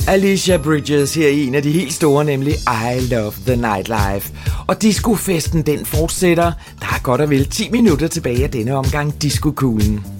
Alicia Bridges her i en af de helt store, nemlig I Love the Nightlife. Og discofesten den fortsætter. Der er godt og vel 10 minutter tilbage af denne omgang Disco-kuglen.